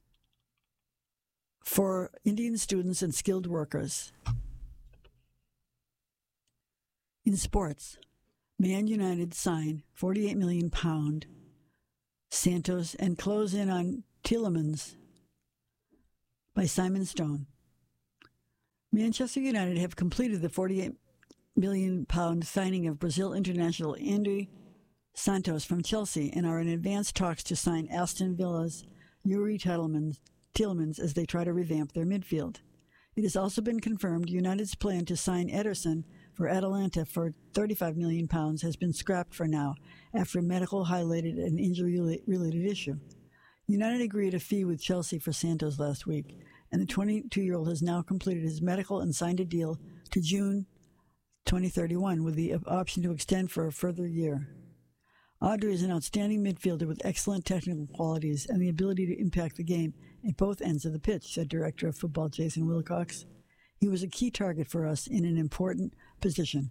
for Indian students and skilled workers. In sports, Man United sign forty-eight million pound Santos and close in on Tielemans by Simon Stone. Manchester United have completed the forty-eight million pound signing of Brazil international André Santos from Chelsea and are in advanced talks to sign Aston Villa's Yuri Tielemans, Tielemans as they try to revamp their midfield. It has also been confirmed United's plan to sign Ederson for Atalanta for thirty-five million pounds has been scrapped for now after a medical highlighted an injury-related issue. United agreed a fee with Chelsea for Santos last week, and the twenty-two-year-old has now completed his medical and signed a deal to June twenty thirty-one with the option to extend for a further year. Audrey is an outstanding midfielder with excellent technical qualities and the ability to impact the game at both ends of the pitch, said Director of Football Jason Wilcox. He was a key target for us in an important position.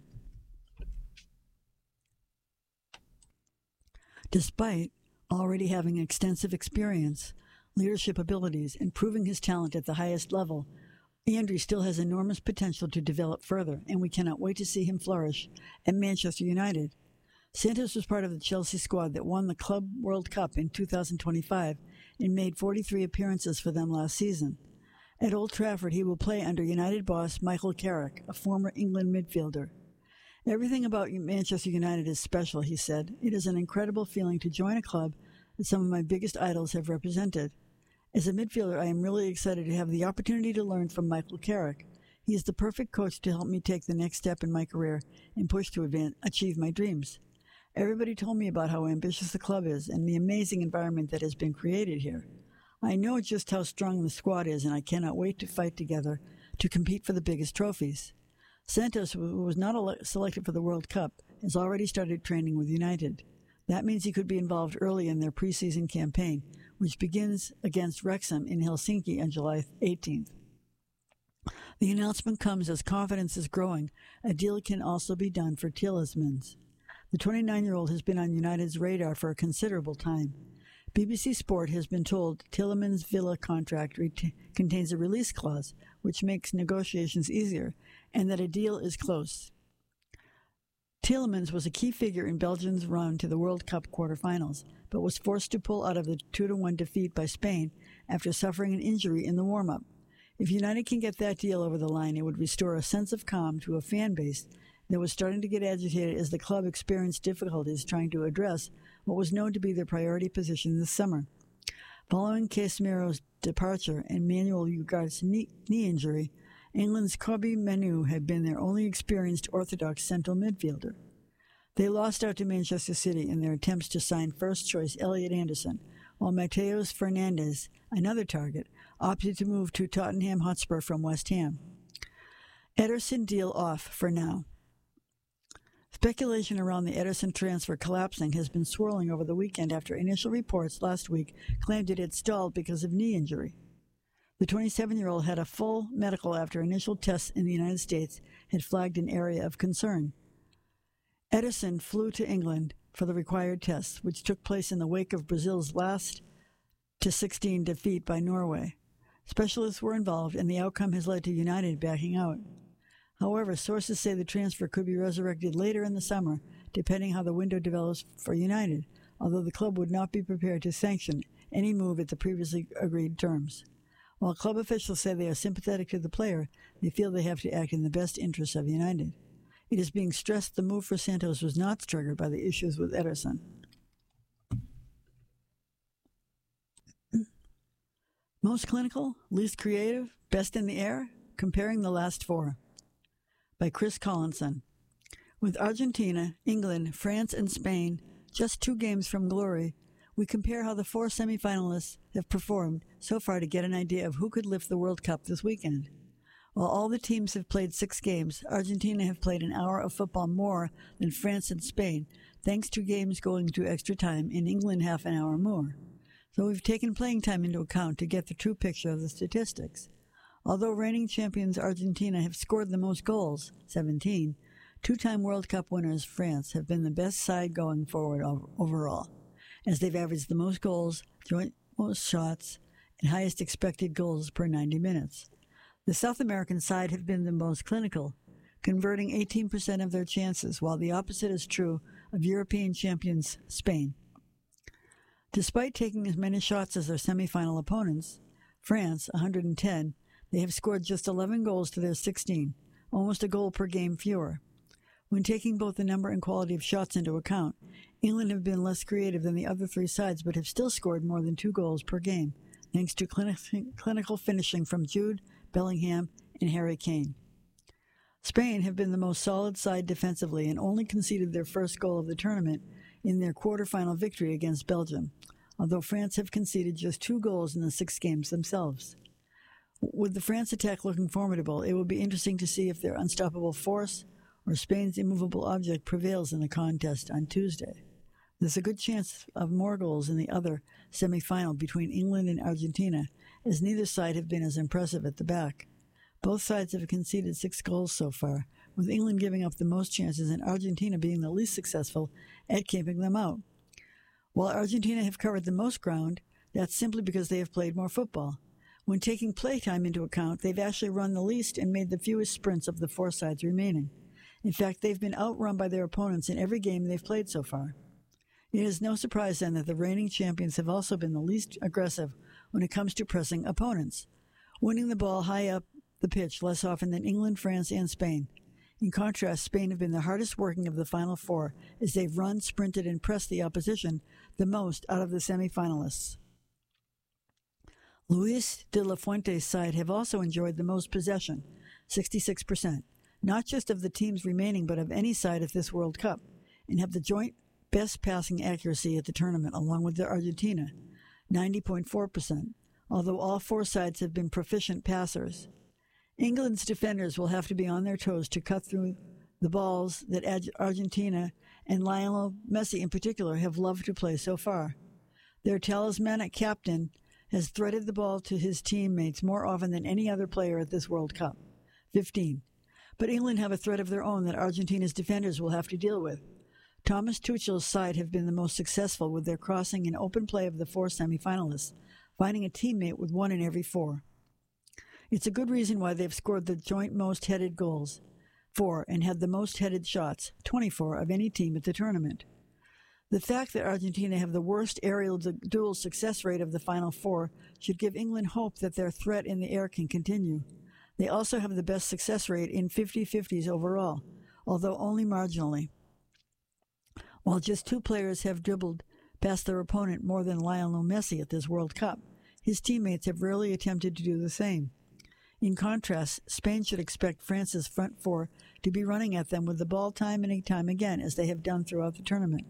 Despite already having extensive experience, leadership abilities, and proving his talent at the highest level, Andrew still has enormous potential to develop further, and we cannot wait to see him flourish at Manchester United. Santos was part of the Chelsea squad that won the Club World Cup in two thousand twenty-five and made forty-three appearances for them last season. At Old Trafford, he will play under United boss Michael Carrick, a former England midfielder. Everything about Manchester United is special, he said. It is an incredible feeling to join a club that some of my biggest idols have represented. As a midfielder, I am really excited to have the opportunity to learn from Michael Carrick. He is the perfect coach to help me take the next step in my career and push to advance, achieve my dreams. Everybody told me about how ambitious the club is and the amazing environment that has been created here. I know just how strong the squad is, and I cannot wait to fight together to compete for the biggest trophies. Santos, who was not ele- selected for the World Cup, has already started training with United. That means he could be involved early in their preseason campaign, which begins against Wrexham in Helsinki on July eighteenth. The announcement comes as confidence is growing. A deal can also be done for Tielemans. The twenty-nine-year-old has been on United's radar for a considerable time. B B C Sport has been told Tielemans' Villa contract ret- contains a release clause, which makes negotiations easier, and that a deal is close. Tielemans was a key figure in Belgium's run to the World Cup quarterfinals, but was forced to pull out of the two to one defeat by Spain after suffering an injury in the warm-up. If United can get that deal over the line, it would restore a sense of calm to a fan base that was starting to get agitated as the club experienced difficulties trying to address what was known to be their priority position this summer. Following Casemiro's departure and Manuel Ugarte knee, knee injury, England's Kobbie Mainoo had been their only experienced orthodox central midfielder. They lost out to Manchester City in their attempts to sign first-choice Elliot Anderson, while Mateus Fernandes, another target, opted to move to Tottenham Hotspur from West Ham. Ederson deal off for now. Speculation around the Ederson transfer collapsing has been swirling over the weekend after initial reports last week claimed it had stalled because of knee injury. The twenty-seven-year-old had a full medical after initial tests in the United States had flagged an area of concern. Ederson flew to England for the required tests, which took place in the wake of Brazil's last to sixteen defeat by Norway. Specialists were involved, and the outcome has led to United backing out. However, sources say the transfer could be resurrected later in the summer, depending how the window develops for United, although the club would not be prepared to sanction any move at the previously agreed terms. While club officials say they are sympathetic to the player, they feel they have to act in the best interests of United. It is being stressed the move for Santos was not triggered by the issues with Ederson. Most clinical, least creative, best in the air? Comparing the last four. By Chris Collinson. With Argentina, England, France, and Spain just two games from glory, we compare how the four semifinalists have performed so far to get an idea of who could lift the World Cup this weekend. While all the teams have played six games, Argentina have played an hour of football more than France and Spain, thanks to games going to extra time, and England half an hour more. So we've taken playing time into account to get the true picture of the statistics. Although reigning champions Argentina have scored the most goals, seventeen, two-time World Cup winners France have been the best side going forward overall, as they've averaged the most goals, joint most shots, and highest expected goals per ninety minutes. The South American side have been the most clinical, converting eighteen percent of their chances, while the opposite is true of European champions Spain. Despite taking as many shots as their semifinal opponents, France, one hundred ten, they have scored just eleven goals to their sixteen, almost a goal per game fewer. When taking both the number and quality of shots into account, England have been less creative than the other three sides but have still scored more than two goals per game, thanks to clinic- clinical finishing from Jude, Bellingham, and Harry Kane. Spain have been the most solid side defensively and only conceded their first goal of the tournament in their quarterfinal victory against Belgium, although France have conceded just two goals in the six games themselves. With the France attack looking formidable, it will be interesting to see if their unstoppable force or Spain's immovable object prevails in the contest on Tuesday. There's a good chance of more goals in the other semi-final between England and Argentina, as neither side have been as impressive at the back. Both sides have conceded six goals so far, with England giving up the most chances and Argentina being the least successful at keeping them out. While Argentina have covered the most ground, that's simply because they have played more football. When taking playtime into account, they've actually run the least and made the fewest sprints of the four sides remaining. In fact, they've been outrun by their opponents in every game they've played so far. It is no surprise then that the reigning champions have also been the least aggressive when it comes to pressing opponents, winning the ball high up the pitch less often than England, France, and Spain. In contrast, Spain have been the hardest working of the Final Four as they've run, sprinted, and pressed the opposition the most out of the semi-finalists. Luis de la Fuente's side have also enjoyed the most possession, sixty-six percent, not just of the teams remaining but of any side at this World Cup, and have the joint best passing accuracy at the tournament along with the Argentina, ninety point four percent, although all four sides have been proficient passers. England's defenders will have to be on their toes to cut through the balls that Argentina and Lionel Messi in particular have loved to play so far. Their talismanic captain has threaded the ball to his teammates more often than any other player at this World Cup, fifteen. But England have a threat of their own that Argentina's defenders will have to deal with. Thomas Tuchel's side have been the most successful with their crossing and open play of the four semifinalists, finding a teammate with one in every four. It's a good reason why they've scored the joint most headed goals, four, and had the most headed shots, twenty-four, of any team at the tournament. The fact that Argentina have the worst aerial duel success rate of the Final Four should give England hope that their threat in the air can continue. They also have the best success rate in fifty-fifties overall, although only marginally. While just two players have dribbled past their opponent more than Lionel Messi at this World Cup, his teammates have rarely attempted to do the same. In contrast, Spain should expect France's front four to be running at them with the ball time and time again, as they have done throughout the tournament.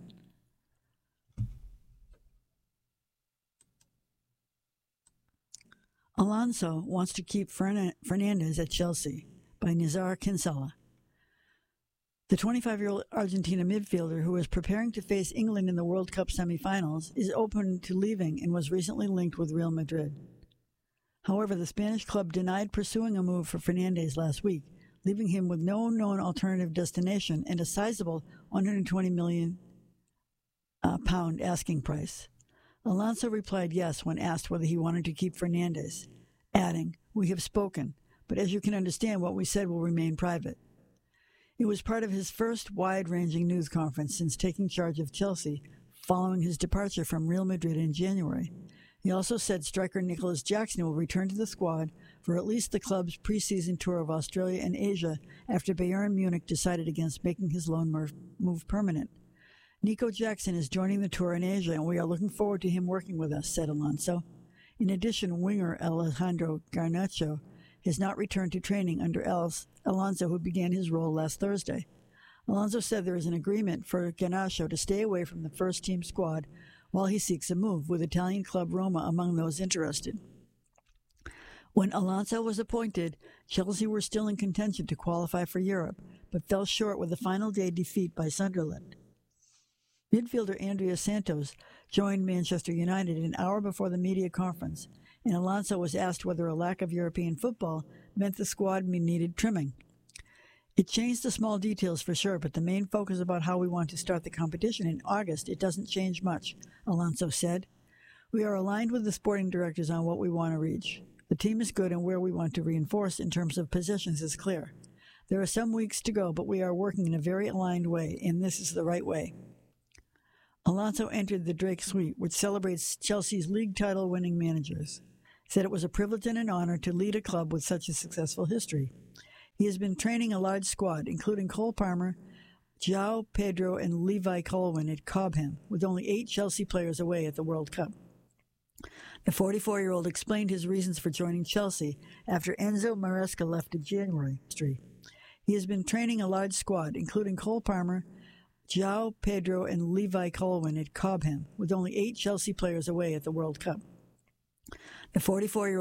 Alonso wants to keep Fernandes at Chelsea, by Nizar Kinsella. The twenty-five-year-old Argentina midfielder, who is preparing to face England in the World Cup semifinals, is open to leaving and was recently linked with Real Madrid. However, the Spanish club denied pursuing a move for Fernandes last week, leaving him with no known alternative destination and a sizable one hundred twenty million pound uh, asking price. Alonso replied yes when asked whether he wanted to keep Fernandes, adding, "We have spoken, but as you can understand, what we said will remain private." It was part of his first wide-ranging news conference since taking charge of Chelsea following his departure from Real Madrid in January. He also said striker Nicholas Jackson will return to the squad for at least the club's preseason tour of Australia and Asia after Bayern Munich decided against making his loan move permanent. Nico Jackson is joining the tour in Asia, and we are looking forward to him working with us, said Alonso. In addition, winger Alejandro Garnacho has not returned to training under Alonso, who began his role last Thursday. Alonso said there is an agreement for Garnacho to stay away from the first-team squad while he seeks a move, with Italian club Roma among those interested. When Alonso was appointed, Chelsea were still in contention to qualify for Europe, but fell short with a final-day defeat by Sunderland. Midfielder Andrea Santos joined Manchester United an hour before the media conference, and Alonso was asked whether a lack of European football meant the squad needed trimming. It changed the small details for sure, but the main focus about how we want to start the competition in August, it doesn't change much, Alonso said. We are aligned with the sporting directors on what we want to reach. The team is good, and where we want to reinforce in terms of positions is clear. There are some weeks to go, but we are working in a very aligned way, and this is the right way. Alonso entered the Drake Suite, which celebrates Chelsea's league title-winning managers. Said it was a privilege and an honor to lead a club with such a successful history. He has been training a large squad, including Cole Palmer, João Pedro, and Levi Colwyn at Cobham, with only eight Chelsea players away at the World Cup. The forty-four-year-old explained his reasons for joining Chelsea after Enzo Maresca left in January. He has been training a large squad, including Cole Palmer, João Pedro, and Levi Colwyn at Cobham, with only eight Chelsea players away at the World Cup. The forty-four-year-old